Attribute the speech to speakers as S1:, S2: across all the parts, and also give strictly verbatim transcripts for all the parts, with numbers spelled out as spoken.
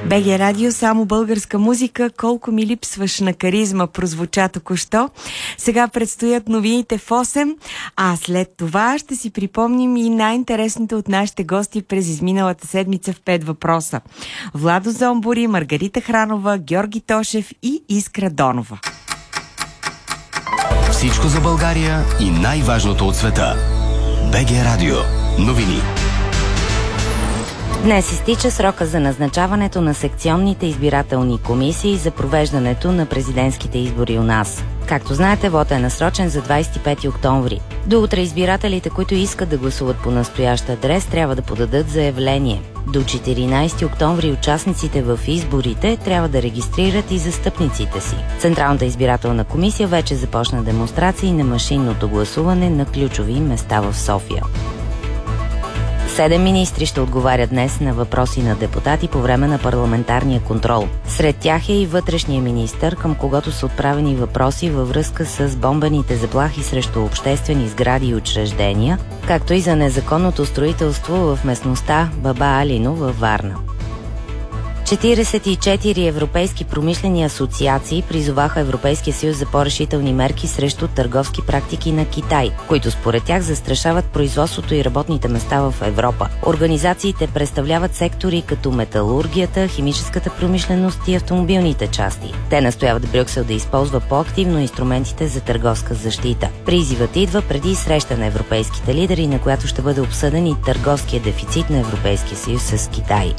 S1: БГ Радио, само българска музика. Колко ми липсваш на каризма, прозвуча току-що. Сега предстоят новините в осем, а след това ще си припомним и най-интересните от нашите гости през изминалата седмица в пет въпроса. Владо Зомбори, Маргарита Хранова, Георги Тошев и Искра Донова.
S2: Всичко за България и най-важното от света. БГ Радио. Новини.
S3: Днес изтича срока за назначаването на секционните избирателни комисии за провеждането на президентските избори у нас. Както знаете, вотът е насрочен за двадесет и пети октомври. До утре избирателите, които искат да гласуват по настоящ адрес, трябва да подадат заявление. До четиринадесети октомври участниците в изборите трябва да регистрират и застъпниците си. Централната избирателна комисия вече започна демонстрации на машинното гласуване на ключови места в София. Седем министри ще отговарят днес на въпроси на депутати по време на парламентарния контрол. Сред тях е и вътрешния министър, към когото са отправени въпроси във връзка с бомбените заплахи срещу обществени сгради и учреждения, както и за незаконното строителство в местността Баба Алино във Варна. четиридесет и четири европейски промишлени асоциации призоваха Европейския съюз за по-решителни мерки срещу търговски практики на Китай, които според тях застрашават производството и работните места в Европа. Организациите представляват сектори като металургията, химическата промишленост и автомобилните части. Те настояват Брюксел да използва по-активно инструментите за търговска защита. Призивът идва преди среща на европейските лидери, на която ще бъде обсъден и търговския дефицит на Европейския съюз с Китай.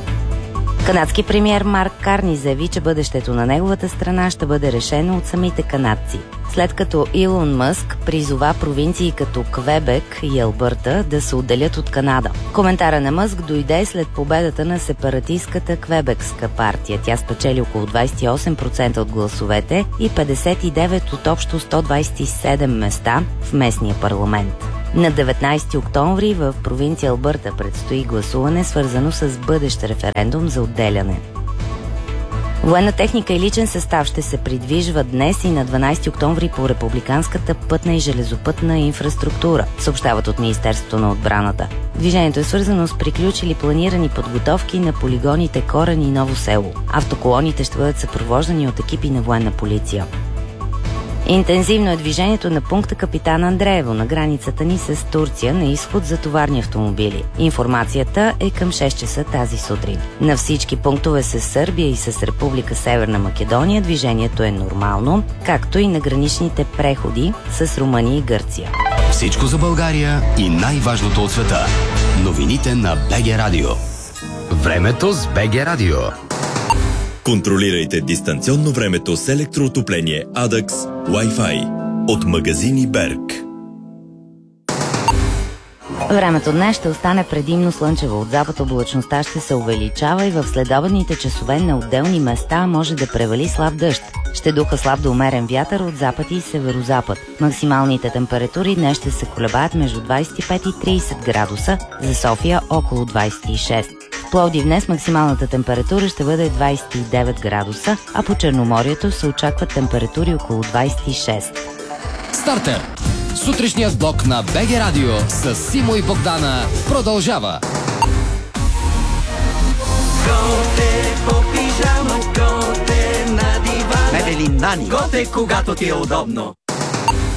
S3: Канадски премиер Марк Карни заяви, че бъдещето на неговата страна ще бъде решено от самите канадци. След като Илон Мъск призова провинции като Квебек и Албърта да се отделят от Канада. Коментара на Мъск дойде след победата на сепаратистката Квебекска партия. Тя спечели около двадесет и осем процента от гласовете и петдесет и девет от общо сто двадесет и седем места в местния парламент. На деветнадесети октомври в провинция Албърта предстои гласуване, свързано с бъдещ референдум за отделяне. Военна техника и личен състав ще се придвижва днес и на дванадесети октомври по републиканската пътна и железопътна инфраструктура, съобщават от Министерството на отбраната. Движението е свързано с приключили планирани подготовки на полигоните Корен и Ново село. Автоколоните ще бъдат съпровождани от екипи на военна полиция. Интензивно е движението на пункта Капитан Андреево на границата ни с Турция на изход за товарни автомобили. Информацията е към шест часа тази сутрин. На всички пунктове с Сърбия и с Република Северна Македония движението е нормално, както и на граничните преходи с Румъния и Гърция.
S2: Всичко за България и най-важното от света. Новините на БГ Радио. Времето с БГ Радио.
S4: Контролирайте дистанционно времето с електроотопление Адакс Wi-Fi от магазини Берг.
S3: Времето днес ще остане предимно слънчево. От запад облачността ще се увеличава и в следобедните часове на отделни места може да превали слаб дъжд. Ще духа слаб до умерен вятър от запад и северозапад. Максималните температури днес ще се колебаят между двадесет и пет и тридесет градуса, за София около двадесет и шест. В Пловдив днес максималната температура ще бъде двадесет и девет градуса, а по Черноморието се очакват температури около двадесет и шест.
S2: Стартер! Сутрешният блок на БГ Радио с Симо и Богдана продължава.
S5: Готе по пижама, готе на дивана. Мебели Нани. Готе, когато ти е удобно.